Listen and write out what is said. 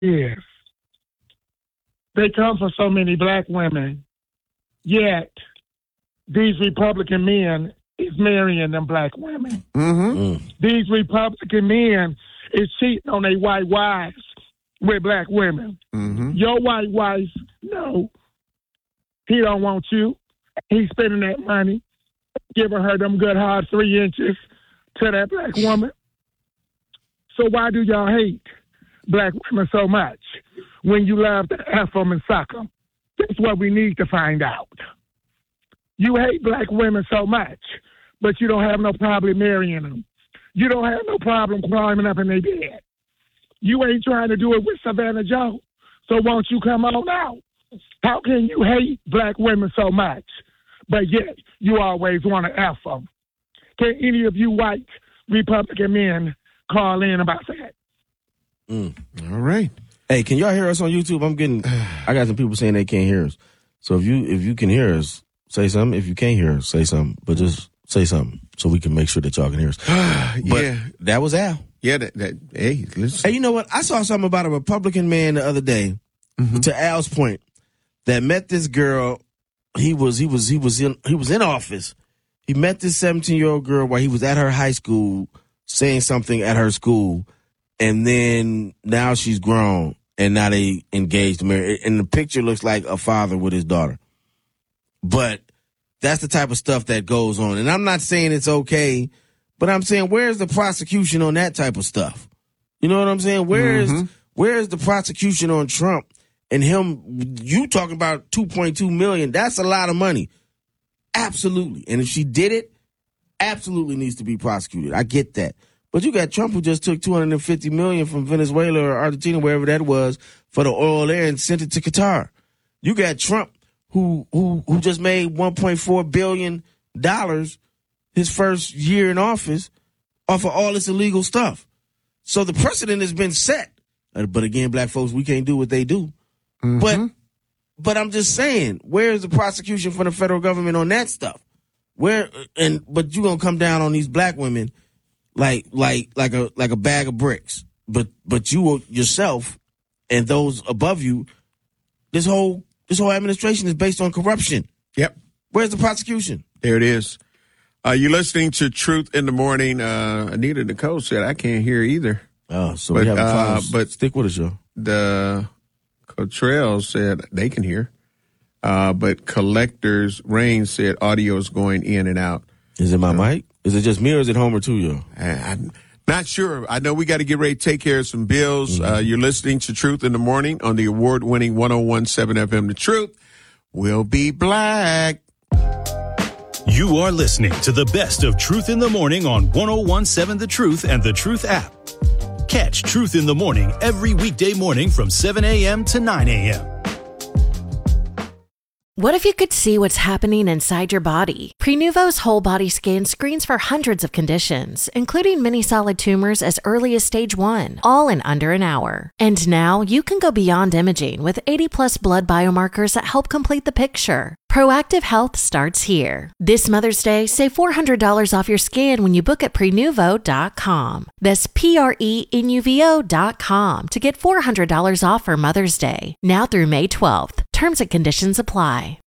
is they come for so many black women, yet these Republican men is marrying them black women. These Republican men is cheating on their white wives with black women. Your white wife, no, he don't want you. He's spending that money, giving her them good hard 3 inches to that black woman. So why do y'all hate black women so much when you love to F them and suck them? That's what we need to find out. You hate black women so much, but you don't have no problem marrying them. You don't have no problem climbing up in their bed. You ain't trying to do it with Savannah Joe, so won't you come on out? How can you hate black women so much, but yet you always want to F them? Can any of you white Republican men call in about that? All right. Hey, can y'all hear us on YouTube? I got some people saying they can't hear us. So if you can hear us, say something. If you can't hear us, say something. But just say something so we can make sure that y'all can hear us. But that was Al. Yeah, hey, listen. Hey, you know what? I saw something about a Republican man the other day, to Al's point, that met this girl. He was in office. He met this 17-year-old girl while he was at her high school saying something at her school, and then now she's grown and now they engaged, married, and the picture looks like a father with his daughter. But that's the type of stuff that goes on. And I'm not saying it's okay, but I'm saying, where's the prosecution on that type of stuff? You know what I'm saying? Where's the prosecution on Trump and him? You talking about $2.2 million. That's a lot of money. Absolutely. And if she did it, absolutely needs to be prosecuted. I get that. But you got Trump, who just took $250 million from Venezuela or Argentina, wherever that was, for the oil there and sent it to Qatar. You got Trump, who just made $1.4 billion his first year in office off of all this illegal stuff. So the precedent has been set. But again, black folks, we can't do what they do. But I'm just saying, where's the prosecution from the federal government on that stuff? But you gonna come down on these black women like a bag of bricks. But you yourself and those above you, this whole administration is based on corruption. Yep. Where's the prosecution? There it is. You're listening to Truth in the Morning. Anita Nicole said, I can't hear either. Oh, so we have a but stick with us, y'all. The Cottrell said they can hear. But Collectors Rain said audio is going in and out. Is it my mic? Is it just me or is it Homer too, y'all? I'm not sure. I know we got to get ready to take care of some bills. You're listening to Truth in the Morning on the award-winning 101.7 FM. The Truth will be black. You are listening to the best of Truth in the Morning on 101.7 The Truth and The Truth app. Catch Truth in the Morning every weekday morning from 7 a.m. to 9 a.m. What if you could see what's happening inside your body? Prenuvo's whole body scan screens for hundreds of conditions, including many solid tumors as early as stage 1, all in under an hour. And now you can go beyond imaging with 80+ blood biomarkers that help complete the picture. Proactive health starts here. This Mother's Day, save $400 off your scan when you book at Prenuvo.com. That's Prenuvo.com to get $400 off for Mother's Day. Now through May 12th. Terms and conditions apply.